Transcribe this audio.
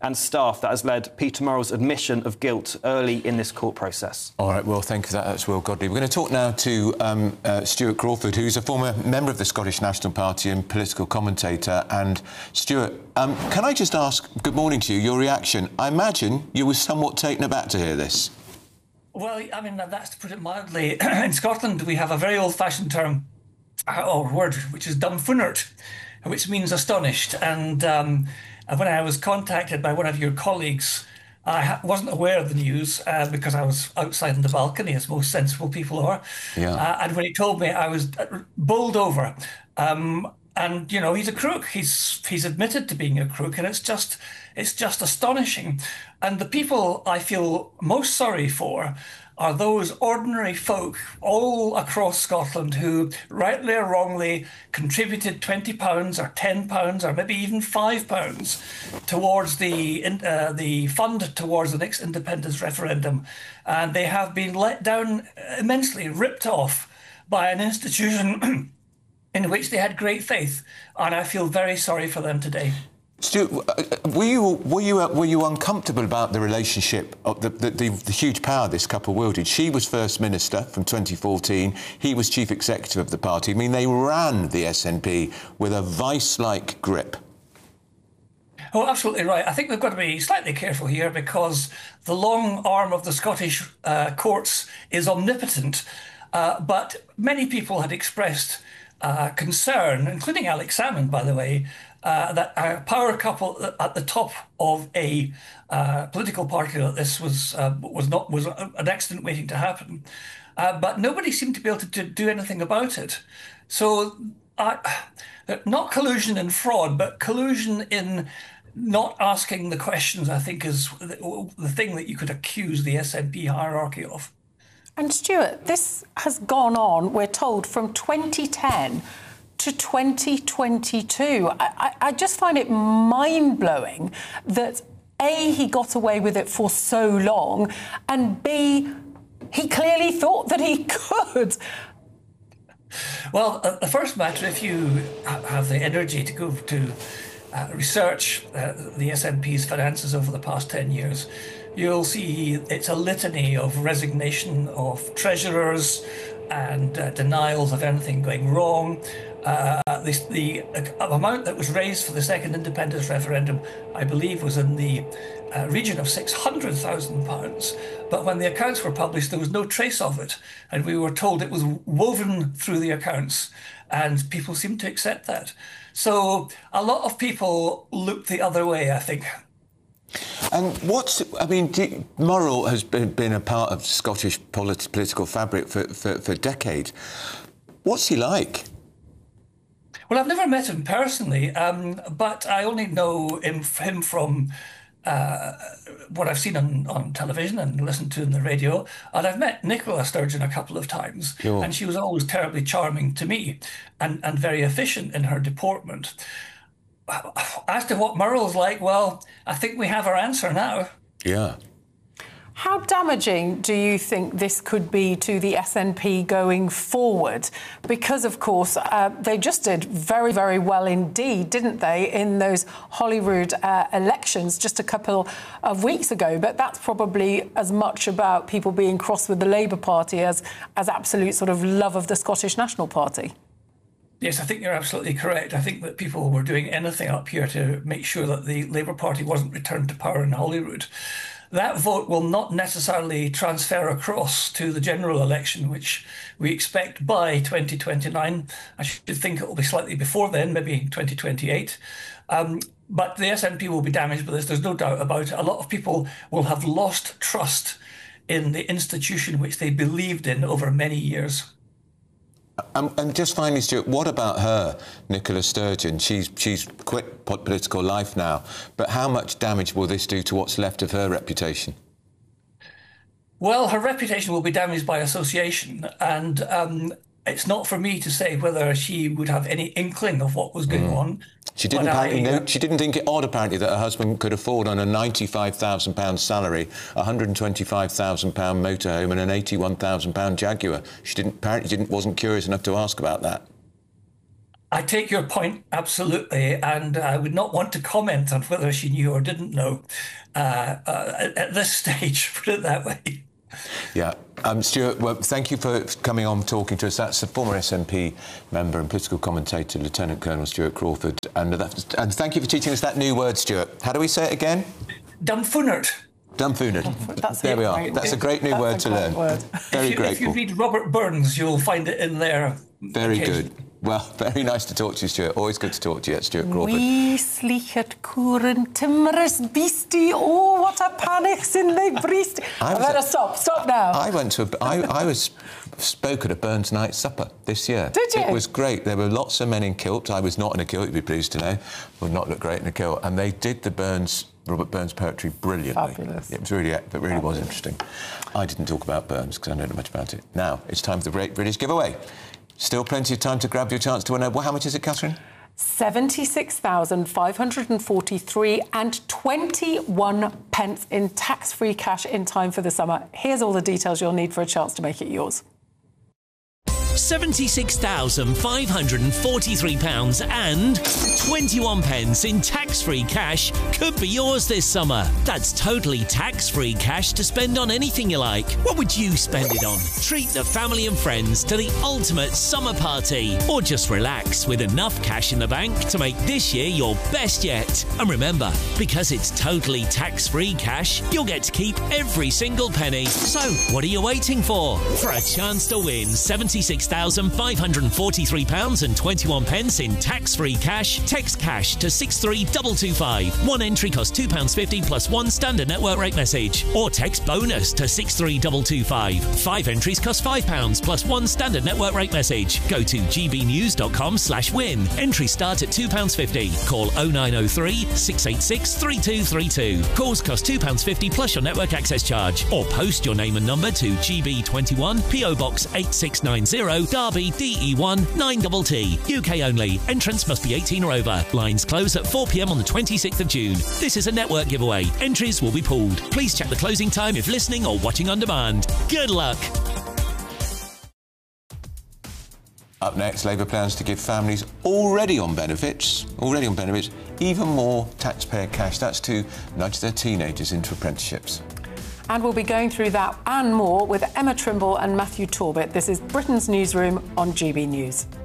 and staff that has led Peter Murrell's admission of guilt early in this court process. All right, well, thank you for that. That's Will Godley. We're going to talk now to Stuart Crawford, who's a former member of the Scottish National Party and political commentator. And, Stuart, can I just ask, good morning to you, your reaction? I imagine you were somewhat taken aback to hear this. Well, I mean, that's to put it mildly. In Scotland, we have a very old-fashioned term, or word, which is dumfounded, which means astonished. And when I was contacted by one of your colleagues, I wasn't aware of the news because I was outside on the balcony, as most sensible people are. Yeah. And when he told me, I was bowled over. And, you know, he's a crook. He's admitted to being a crook, and it's just astonishing. And the people I feel most sorry for are those ordinary folk all across Scotland who, rightly or wrongly, contributed £20 or £10 or maybe even £5 towards the fund towards the next independence referendum. And they have been let down immensely, ripped off by an institution in which they had great faith, and I feel very sorry for them today. Stuart, were you uncomfortable about the relationship of the huge power this couple wielded? She was First Minister from 2014. He was Chief Executive of the party. I mean, they ran the SNP with a vice-like grip. Oh, absolutely right. I think we've got to be slightly careful here because the long arm of the Scottish courts is omnipotent, but many people had expressed concern, including Alex Salmond, by the way, that a power couple at the top of a political party like this was an accident waiting to happen, but nobody seemed to be able to do anything about it. So, not collusion in fraud, but collusion in not asking the questions, I think, is the thing that you could accuse the SNP hierarchy of. And Stuart, this has gone on, we're told, from 2010 to 2022. I just find it mind-blowing that, A, he got away with it for so long, and B, he clearly thought that he could. Well, the first matter, if you have the energy to go to research the SNP's finances over the past 10 years, you'll see it's a litany of resignation of treasurers and denials of anything going wrong. The amount that was raised for the second independence referendum, I believe, was in the region of £600,000. But when the accounts were published, there was no trace of it. And we were told it was woven through the accounts. And people seemed to accept that. So a lot of people looked the other way, I think. And Murrell has been a part of Scottish political fabric for decades. What's he like? Well, I've never met him personally, but I only know him from what I've seen on television and listened to on the radio. And I've met Nicola Sturgeon a couple of times, sure. And she was always terribly charming to me and very efficient in her deportment. As to what Murrell's like, well, I think we have our answer now. Yeah. How damaging do you think this could be to the SNP going forward? Because, of course, they just did very, very well indeed, didn't they, in those Holyrood elections just a couple of weeks ago. But that's probably as much about people being cross with the Labour Party as absolute sort of love of the Scottish National Party. Yes, I think you're absolutely correct. I think that people were doing anything up here to make sure that the Labour Party wasn't returned to power in Holyrood. That vote will not necessarily transfer across to the general election, which we expect by 2029. I should think it will be slightly before then, maybe 2028. But the SNP will be damaged by this, there's no doubt about it. A lot of people will have lost trust in the institution which they believed in over many years. And just finally, Stuart, what about her, Nicola Sturgeon? She's quit political life now, but how much damage will this do to what's left of her reputation? Well, her reputation will be damaged by association, and it's not for me to say whether she would have any inkling of what was going on. She didn't she didn't think it odd, apparently, that her husband could afford on a £95,000 salary, a £125,000 motorhome and an £81,000 Jaguar. She wasn't curious enough to ask about that. I take your point absolutely, and I would not want to comment on whether she knew or didn't know at this stage, put it that way. Yeah. Stuart, well, thank you for coming on talking to us. That's the former SNP member and political commentator, Lieutenant Colonel Stuart Crawford. And thank you for teaching us that new word, Stuart. How do we say it again? Dumbfoundered. Dumbfoundered. There we are. Right. That's a great new word to learn. Very grateful. If you read Robert Burns, you'll find it in there. Very good. Well, very nice to talk to you, Stuart. Always good to talk to you, Stuart Crawford. We slichet kuren timorous beastie. Oh, what a panic's in the breast. I better stop. Stop now. I spoke at a Burns night supper this year. Did you? It was great. There were lots of men in kilts. I was not in a kilt, you'd be pleased to know. Would not look great in a kilt. And they did the Robert Burns poetry brilliantly. Fabulous. It really was interesting. I didn't talk about Burns because I don't know much about it. Now, it's time for the Great British Giveaway. Still plenty of time to grab your chance to win. How much is it, Catherine? 76,543 and 21 pence in tax-free cash in time for the summer. Here's all the details you'll need for a chance to make it yours. £76,543 and 21 pence in tax-free cash could be yours this summer. That's totally tax-free cash to spend on anything you like. What would you spend it on? Treat the family and friends to the ultimate summer party, or just relax with enough cash in the bank to make this year your best yet. And remember, because it's totally tax-free cash, you'll get to keep every single penny. So, what are you waiting for? For a chance to win £76,543 and 21 pence in tax-free cash, text cash to 63225. One entry costs £2.50 plus one standard network rate message. Or text bonus to 63225. 5 entries cost £5 plus one standard network rate message. Go to gbnews.com/win. Entries start at £2.50. Call 0903 686 3232. Calls cost £2.50 plus your network access charge. Or post your name and number to GB21 PO Box 8690 Derby DE1 9TT. UK only. Entrance must be 18 or over. Lines close at 4 p.m. on the 26th of June. This is a network giveaway. Entries will be pooled. Please check the closing time if listening or watching on demand. Good luck. Up next, Labour plans to give families already on benefits, even more taxpayer cash. That's to nudge their teenagers into apprenticeships. And we'll be going through that and more with Emma Trimble and Matthew Torbett. This is Britain's Newsroom on GB News.